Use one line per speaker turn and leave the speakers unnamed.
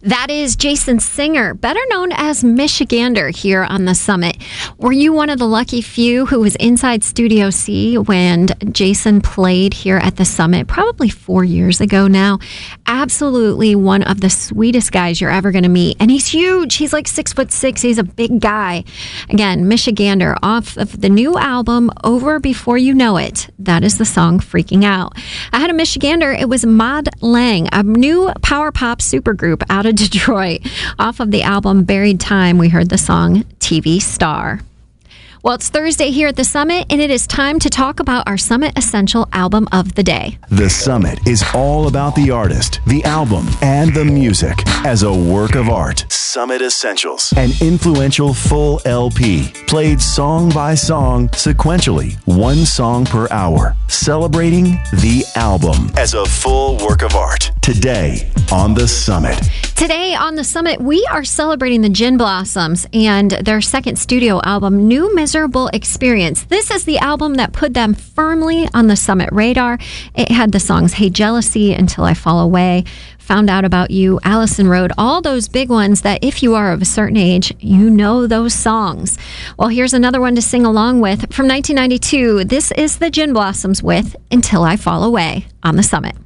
That is Jason Singer, better known as Michigander, here on the Summit. Were you one of the lucky few who was inside Studio C when Jason played here at the Summit, probably 4 years ago now? Absolutely one of the sweetest guys you're ever going to meet. And he's huge. He's like 6'6". He's a big guy. Again, Michigander, off of the new album, Over Before You Know It. That is the song Freaking Out. Ahead of Michigander, it was Mod Lang, a new power pop supergroup out of Detroit. Off of the album Buried Time, we heard the song TV Star. Well, it's Thursday here at the Summit, and it is time to talk about our Summit Essential Album of the Day.
The Summit is all about the artist, the album, and the music as a work of art. Summit Essentials, an influential full LP, played song by song, sequentially, one song per hour, celebrating the album as a full work of art. Today on the Summit.
Today on the Summit, we are celebrating the Gin Blossoms and their second studio album, New Miserable Experience. This is the album that put them firmly on the Summit radar. It had the songs Hey Jealousy, Until I Fall Away, Found Out About You, Allison Road, all those big ones that if you are of a certain age, you know those songs. Well, here's another one to sing along with. From 1992, this is the Gin Blossoms with Until I Fall Away on the Summit.